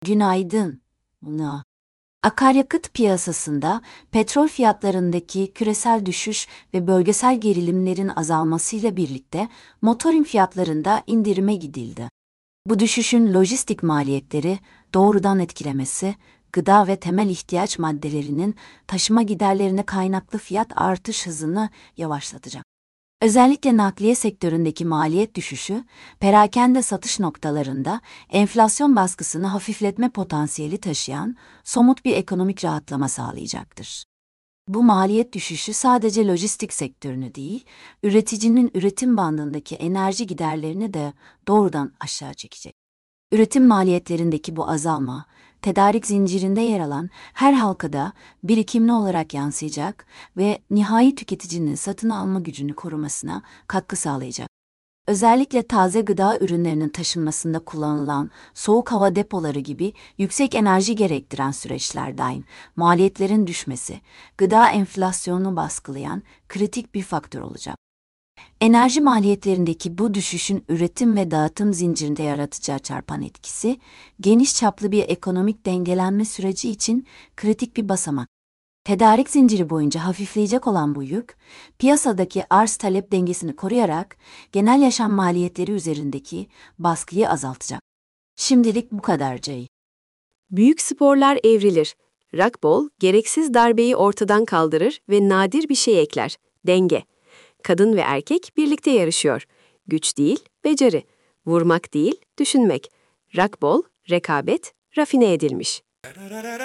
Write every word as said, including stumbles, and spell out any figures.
Günaydın. No. Akaryakıt piyasasında petrol fiyatlarındaki küresel düşüş ve bölgesel gerilimlerin azalmasıyla birlikte motorin fiyatlarında indirime gidildi. Bu düşüşün lojistik maliyetleri doğrudan etkilemesi, gıda ve temel ihtiyaç maddelerinin taşıma giderlerine kaynaklı fiyat artış hızını yavaşlatacak. Özellikle nakliye sektöründeki maliyet düşüşü, perakende satış noktalarında enflasyon baskısını hafifletme potansiyeli taşıyan somut bir ekonomik rahatlama sağlayacaktır. Bu maliyet düşüşü sadece lojistik sektörünü değil, üreticinin üretim bandındaki enerji giderlerini de doğrudan aşağı çekecek. Üretim maliyetlerindeki bu azalma, tedarik zincirinde yer alan her halkada birikimli olarak yansıyacak ve nihai tüketicinin satın alma gücünü korumasına katkı sağlayacak. Özellikle taze gıda ürünlerinin taşınmasında kullanılan soğuk hava depoları gibi yüksek enerji gerektiren süreçlerdeyim, maliyetlerin düşmesi, gıda enflasyonunu baskılayan kritik bir faktör olacak. Enerji maliyetlerindeki bu düşüşün üretim ve dağıtım zincirinde yaratacağı çarpan etkisi, geniş çaplı bir ekonomik dengelenme süreci için kritik bir basamak. Tedarik zinciri boyunca hafifleyecek olan bu yük, piyasadaki arz-talep dengesini koruyarak genel yaşam maliyetleri üzerindeki baskıyı azaltacak. Şimdilik bu kadar Jay. Büyük sporlar evrilir. Rugby, gereksiz darbeyi ortadan kaldırır ve nadir bir şey ekler, denge. Kadın ve erkek birlikte yarışıyor. Güç değil, beceri. Vurmak değil, düşünmek. Rugby, rekabet, rafine edilmiş.